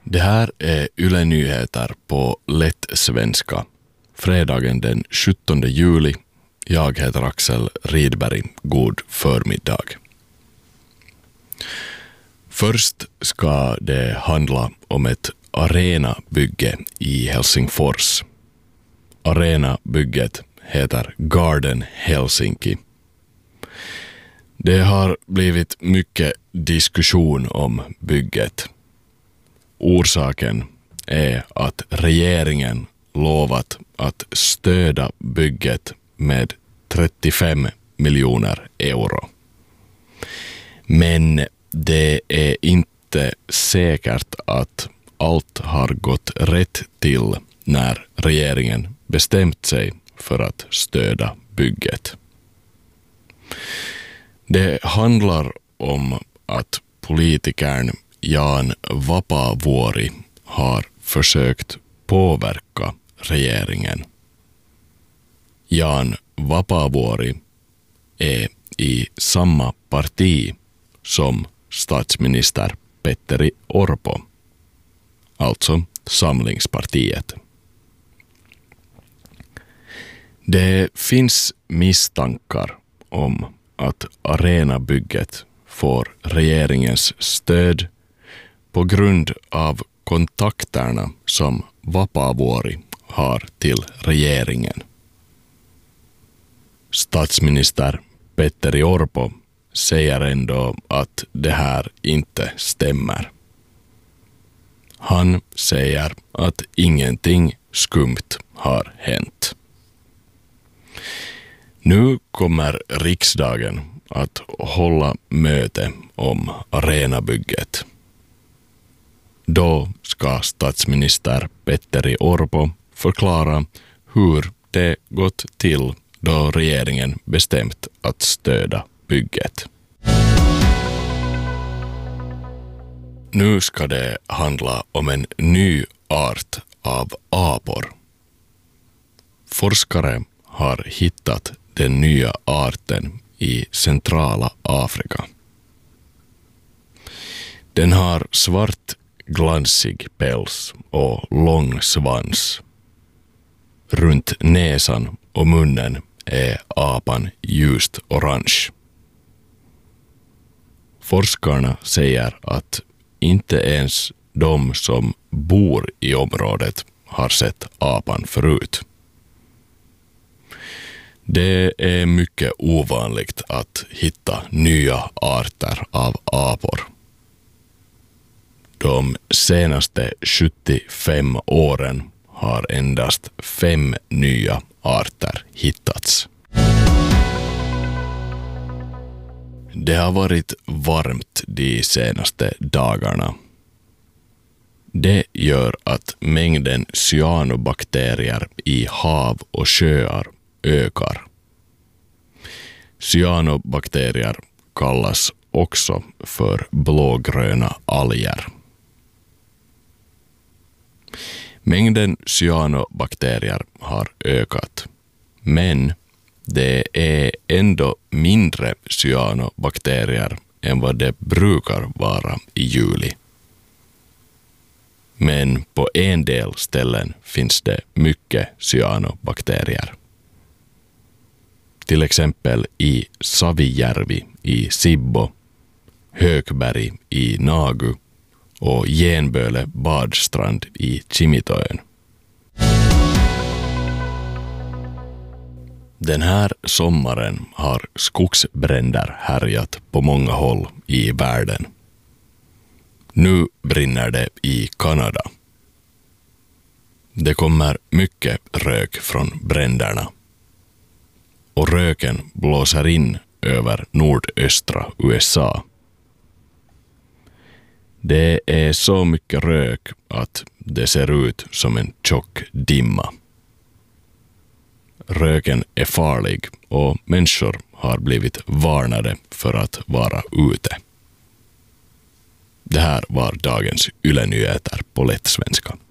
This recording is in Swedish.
Det här är Yle Nyheter på lätt svenska. Fredagen den 17 juli. Jag heter Axel Rydberg. God förmiddag. Först ska det handla om ett arenabygge i Helsingfors. Arenabygget heter Garden Helsinki. Det har blivit mycket diskussion om bygget. Orsaken är att regeringen lovat att stödja bygget med 35 miljoner euro. Men det är inte säkert att allt har gått rätt till när regeringen bestämt sig för att stödja bygget. Det handlar om att politikern Jan Vapaavuori har försökt påverka regeringen. Jan Vapaavuori är i samma parti som statsminister Petteri Orpo, alltså Samlingspartiet. Det finns misstankar om att arenabygget får regeringens stöd på grund av kontakterna som Vapaavuori har till regeringen. Statsminister Petteri Orpo säger ändå att det här inte stämmer. Han säger att ingenting skumt har hänt. Nu kommer riksdagen att hålla möte om arenabygget. Då ska statsminister Petteri Orpo förklara hur det gått till då regeringen bestämt att stödja bygget. Nu ska det handla om en ny art av apor. Forskare har hittat den nya arten i centrala Afrika. Den har svart glansig päls och lång svans. Runt näsan och munnen är apan ljust orange. Forskarna säger att inte ens de som bor i området har sett apan förut. Det är mycket ovanligt att hitta nya arter av apor. De senaste 75 åren har endast 5 nya arter hittats. Det har varit varmt de senaste dagarna. Det gör att mängden cyanobakterier i hav och sjöar ökar. Cyanobakterier kallas också för blågröna alger. Mängden cyanobakterier har ökat, men det är ändå mindre cyanobakterier än vad det brukar vara i juli. Men på en del ställen finns det mycket cyanobakterier. Till exempel i Savijärvi i Sibbo, Högberg i Nagu och Genböle badstrand i Kimitoön. Den här sommaren har skogsbränder härjat på många håll i världen. Nu brinner det i Kanada. Det kommer mycket rök från bränderna. Och röken blåser in över nordöstra USA. Det är så mycket rök att det ser ut som en tjock dimma. Röken är farlig och människor har blivit varnade för att vara ute. Det här var dagens Yle Nyheter på lätt svenska.